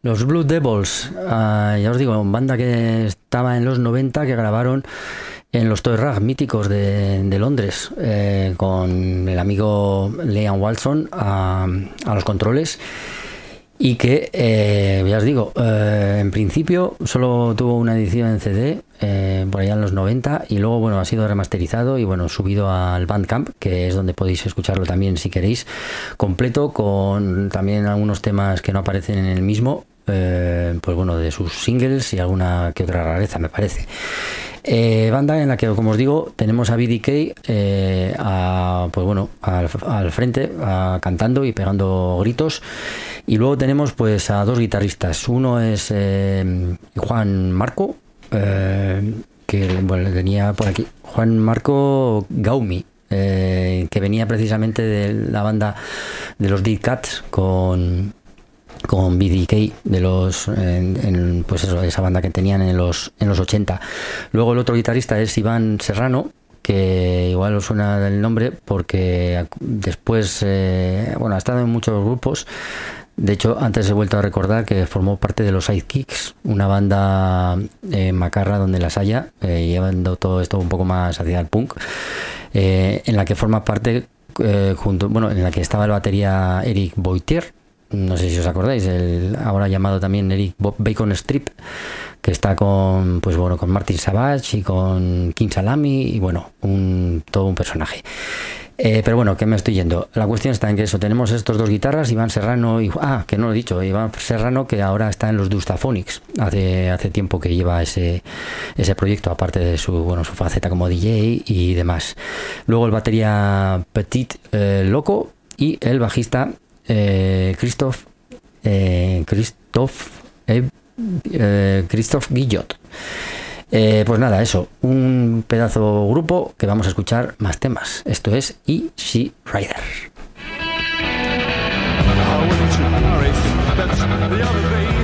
Los Blue Devils, ya os digo, banda que estaba en los 90, que grabaron en los Toy Rag míticos de Londres, con el amigo Liam Walson a los controles, y que, ya os digo, en principio solo tuvo una edición en CD por allá en los 90, y luego bueno, ha sido remasterizado y bueno, subido al Bandcamp, que es donde podéis escucharlo también si queréis, completo, con también algunos temas que no aparecen en el mismo, pues bueno, de sus singles y alguna que otra rareza, me parece. Banda en la que, como os digo, tenemos a BDK pues bueno, al frente, cantando y pegando gritos, y luego tenemos pues a dos guitarristas. Uno es Juan Marco, que bueno, venía por aquí, Juan Marco Gaumi, que venía precisamente de la banda de los Dead Cats con BDK, de los pues eso, esa banda que tenían en los 80. Luego el otro guitarrista es Iván Serrano, que igual os suena el nombre porque después bueno, ha estado en muchos grupos. De hecho, antes he vuelto a recordar que formó parte de los Sidekicks, una banda macarra donde las haya, llevando todo esto un poco más hacia el punk, en la que forma parte en la que estaba el batería Eric Boitier. No sé si os acordáis, el ahora llamado también Eric Bacon Strip, que está con, pues bueno, con Martin Savage y con King Salami, y bueno, todo un personaje. Pero bueno, que me estoy yendo. La cuestión está en que eso, tenemos estos dos guitarras, Iván Serrano y que no lo he dicho, Iván Serrano, que ahora está en los Dustaphonics, hace tiempo que lleva ese proyecto, aparte de su faceta como DJ y demás. Luego el batería Petit Loco, y el bajista Christophe Guillot. Pues nada, eso, un pedazo grupo que vamos a escuchar más temas. Esto es Easy Rider. The other day